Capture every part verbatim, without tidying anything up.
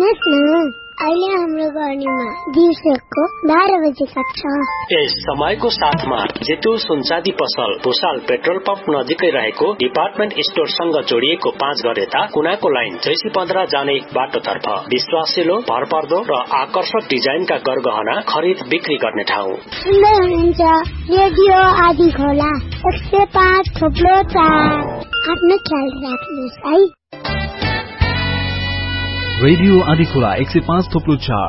सुन्नुहोस् न, अहिले हाम्रो गर्नीमा दिउँसोको बाह्र बजे कक्षा। यस समयको साथमा जेतु सुनचाँदी पसल भुसाल पेट्रोल पम्प नजिकै रहेको डिपार्टमेन्ट स्टोरसँग जोडिएको पाँच घर यता कुनाको लाइन जैसी पन्ध्र जाने बाटोतर्फ विश्वासिलो भरपर्दो र आकर्षक डिजाइनका गरगहना खरिद बिक्री गर्ने ठाउँ। सुन्दै हुनुहुन्छ रेडियो आदि खोला एक सय पाँच थोप्लो चार। आफ्नो ख्याल राख्नुहोस् है। रेडियो आदि खोला एक सय पाँच थोप्लो चार।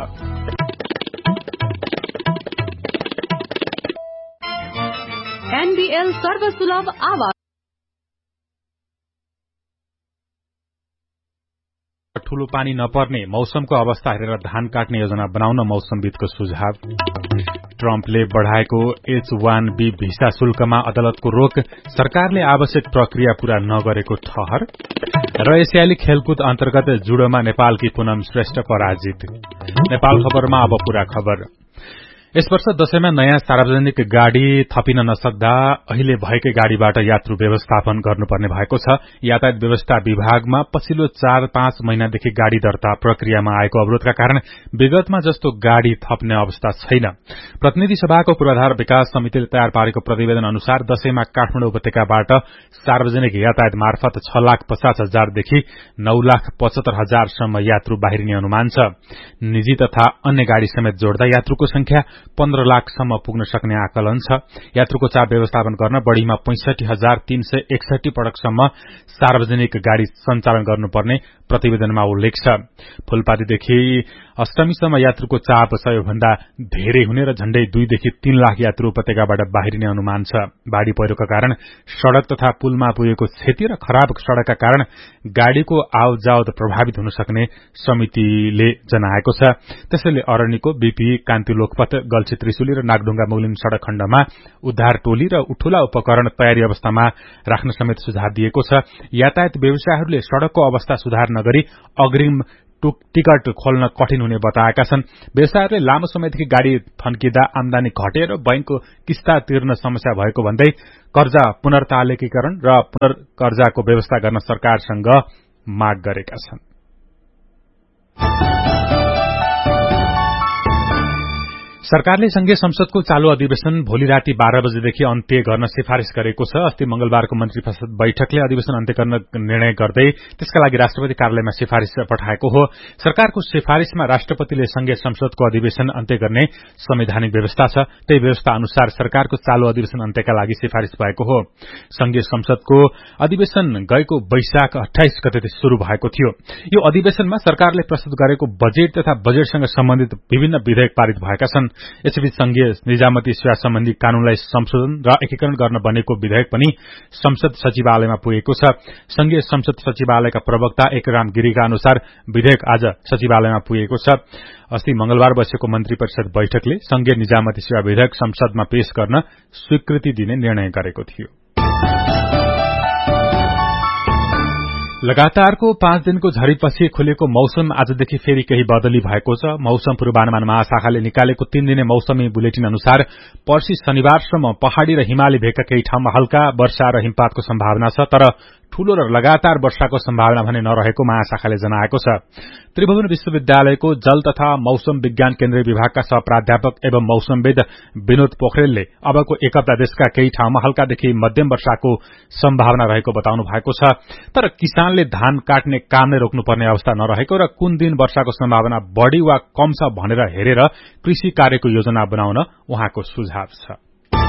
एनबीएल सर्वसुलभ आवास। ठूलो पानी नपर्ने मौसमको अवस्था हेरेर धान काट्ने योजना बनाउन मौसमविदको सुझाव। ट्रम्पले बढ़ाएको एच वान बी भिसा शुल्कमा अदालतको रोक, सरकारले आवश्यक प्रक्रिया पूरा नगरेको ठहर र एसियाली खेलकुद अन्तर्गत जुडोमा नेपालकी पूनम श्रेष्ठ पराजित। नेपाल खबरमा अब पूरा खबर। यस वर्ष दशैंमा नयाँ सार्वजनिक गाड़ी थपिन नसक्दा अहिले भएकै गाड़ीबाट यात्रु व्यवस्थापन गर्नुपर्ने भएको छ। यातायात व्यवस्था विभागमा पछिल्लो चार पाँच महिनादेखि गाड़ी दर्ता प्रक्रियामा आएको अवरोधका कारण विगतमा जस्तो गाड़ी थप्ने अवस्था छैन। प्रतिनिधि सभाको पूर्वाधार विकास समितिले तयार पारेको प्रतिवेदन अनुसार दशैंमा काठमाडौँ उपत्यकाबाट सार्वजनिक यातायात मार्फत छ लाख पचास हजारदेखि नौ लाख पचहत्तर हजारसम्म यात्रु बाहिरिने अनुमान छ। निजी तथा अन्य गाड़ी समेत जोड्दा यात्रुको संख्या पन्ध्र लाखसम्म पुग्न सक्ने आकलन छ। यात्रुको चाप व्यवस्थापन गर्न बढ़ीमा पैंसठी हजार तीन सय एकसठी पटकसम्म सार्वजनिक गाड़ी सञ्चालन गर्नुपर्ने प्रतिवेदनमा उल्लेख छ। फूलपातीदेखि अष्टमीसम्म यात्रुको चाप सबैभन्दा धेरै हुने र झण्डै दुईदेखि तीन लाख यात्रु उपत्यकाबाट बाहिरिने अनुमान छ। बाढ़ी पहिरोका कारण सड़क तथा पुलमा पुगेको क्षति र खराब सड़कका कारण गाड़ीको आवजावत प्रभावित हुन सक्ने समितिले जनाएको छ। त्यसैले अरण्यको बीपी कान्ति लोकपथ गल्छी त्रिशुली र नागढुंगा मुगलिन सड़क खण्डमा उद्धार टोली र उठूला उपकरण तयारी अवस्थामा राख्न समेत सुझाव दिएको छ। यातायात व्यवसायीहरूले सड़कको अवस्था सुधार नगरी अग्रिम टिकट खोल्न कठिन हुने बताएका छन्। व्यवसायीहरूले लामो समयदेखि गाड़ी थन्किँदा आमदानी घटे र बैंकको किस्ता तिर्न समस्या भएको भन्दै कर्जा पुनर्तालिकीकरण र पुनर्कर्जाको व्यवस्था गर्न सरकारसँग माग गरेका छन्। सरकारले संघीय संसदको चालू अधिवेशन भोलि राति बाह्र बजेदेखि अन्त्य गर्न सिफारिश गरेको छ। अस्ति मंगलबारको मन्त्री परिषद बैठकले अधिवेशन अन्त्य गर्न निर्णय गर्दै त्यसका लागि राष्ट्रपति कार्यालयमा सिफारिश पठाएको हो। सरकारको सिफारिशमा राष्ट्रपतिले संघीय संसदको अधिवेशन अन्त्य गर्ने संवैधानिक व्यवस्था छ। त्यही व्यवस्था अनुसार सरकारको चालू अधिवेशन अन्त्यका लागि सिफारिश भएको हो। संघीय संसदको अधिवेशन गएको वैशाख अठाइस गते शुरू भएको थियो। यो अधिवेशनमा सरकारले प्रस्तुत गरेको बजेट तथा बजेटसँग सम्बन्धित विभिन्न विधेयक पारित भएका छन्। यसैबीच संघीय निजामती सेवा सम्बन्धी कानूनलाई संशोधन र एकीकरण गर्न बनेको विधेयक पनि संसद सचिवालयमा पुगेको छ। संघीय संसद सचिवालयका प्रवक्ता एकराम गिरीका अनुसार विधेयक आज सचिवालयमा पुगेको छ। अस्ति मंगलबार बसेको मन्त्री परिषद बैठकले संघीय निजामती सेवा विधेयक संसदमा पेश गर्न स्वीकृति दिने निर्णय गरेको थियो। लगातारको पाँच दिनको झरीपछि खुलेको मौसम आजदेखि फेरि केही बदली भएको छ। मौसम पूर्वानुमान महाशाखाले निकालेको तीन दिने मौसमी बुलेटिन अनुसार पर्सि शनिबारसम्म पहाड़ी र हिमाली भेगका केही ठाउँमा हल्का वर्षा र हिमपातको सम्भावना छ, तर ठूलो र लगातार वर्षाको सम्भावना भने नरहेको महाशाखाले जनाएको छ। त्रिभुवन विश्वविद्यालयको जल तथा मौसम विज्ञान केन्द्रीय विभागका सहप्राध्यापक एवं मौसमविद विनोद पोखरेलले अबको एक हप्ता देशका केही ठाउँमा हल्कादेखि मध्यम वर्षाको सम्भावना रहेको बताउनु भएको छ। तर किसानले धान काट्ने काम नै रोक्नुपर्ने अवस्था नरहेको र कुन दिन वर्षाको सम्भावना बढ़ी वा कम छ भनेर हेरेर कृषि कार्यको योजना बनाउन उहाँको सुझाव छ।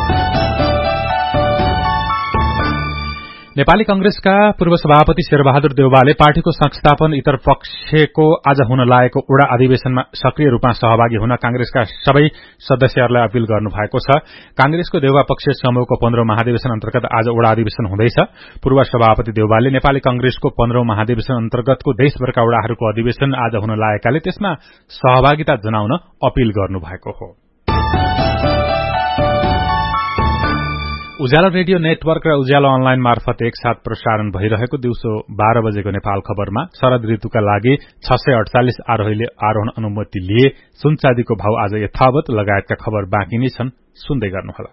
नेपाली कंग्रेसका पूर्व सभापति शेरबहादुर देउवाले पार्टीको संस्थापन इतर पक्षको आज हुन लागेको ओडा अधिवेशनमा सक्रिय रूपमा सहभागी हुन कांग्रेसका सबै सदस्यहरूलाई अपील गर्नु भएको छ। कांग्रेसको देउवा पक्षीय समूहको पन्ध्रौं महाधिवेशन अन्तर्गत आज ओडा अधिवेशन हुँदैछ। पूर्व सभापति देउवाले नेपाली कंग्रेसको पन्ध्रौं महाधिवेशन अन्तर्गतको देशभरका ओडाहरूको अधिवेशन आज हुन लागेकाले त्यसमा सहभागिता जनाउन अपील गर्नु भएको हो। उज्यालो रेडियो नेटवर्क र उज्यालो अनलाइन मार्फत एकसाथ प्रसारण भइरहेको दिउँसो बाह्र बजेको नेपाल खबरमा शरद ऋतुका लागि छ सय अडचालिस आरोहीले आरोहण अनुमति लिए। सुनचाँदीको भाव आज यथावत लगायतका खबर बाँकी नै छन्, सुन्दै गर्नुहोला।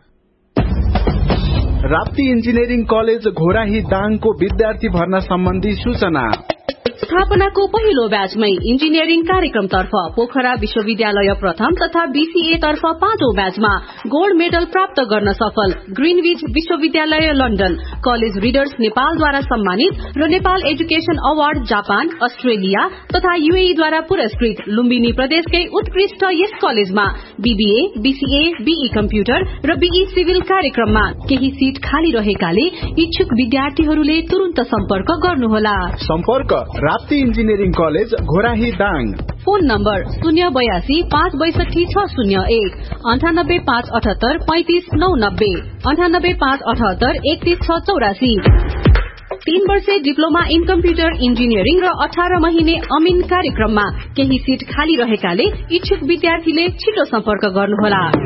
राप्ती इन्जिनियरिङ कलेज घोराही दाङको विद्यार्थी भर्ना सम्बन्धी सूचना। स्थापनाको पहिलो ब्याचमै इन्जिनियरिङ कार्यक्रमतर्फ पोखरा विश्वविद्यालय प्रथम तथा बीसीए तर्फ पाँचौं ब्याचमा गोल्ड मेडल प्राप्त गर्न सफल ग्रीनविच विश्वविद्यालय लन्डन कलेज रिडर्स नेपालद्वारा सम्मानित र Nepal education award Japan Australia तथा यूएई द्वारा पुरस्कृत लुम्बिनी प्रदेशकै उत्कृष्ट यस कलेजमा बीबीए बीसीए बीई कम्प्युटर र बीई सिभिल कार्यक्रममा केही सीट खाली रहेकाले इच्छुक विद्यार्थीहरूले तुरन्त सम्पर्क गर्नुहोला। सम्पर्क Rapti engineering college Ghorahi Dang. Phone number शून्य बयासी पाँच बैसठी छ शून्य एक अन्ठानब्बे पाँच अठहत्तर पैंतिस नौ नब्बे अन्ठानब्बे पाँच अठहत्तर एकतीस छ चौरासी। तीन वर्षे डिप्लोमा इन कम्प्युटर इन्जिनियरिङ र अठार महिने अमिन कार्यक्रममा केही सीट खाली रहेकाले इच्छुक विद्यार्थीले छिटो सम्पर्क गर्नुहोला।